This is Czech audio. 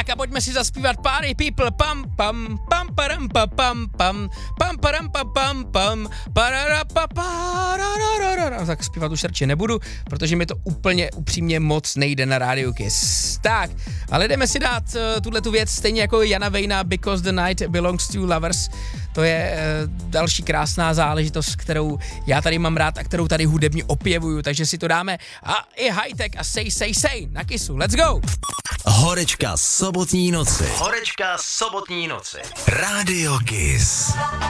Tak a pojďme si zaspívat Party People, pam pam pam param pam pam pam param pam pam pam pararapapara. Tak zpívat už radši nebudu, protože mi to úplně upřímně moc nejde na Radio Kiss. Tak, ale jdeme si dát tuhletu věc stejně jako Jana Vejna Because the Night Belongs to Lovers. To je další krásná záležitost, kterou já tady mám rád a kterou tady hudebně opěvuju, takže si to dáme. A i Hightech a Say na Kissu. Let's go! Horečka sobotní noci. Radio Kiss.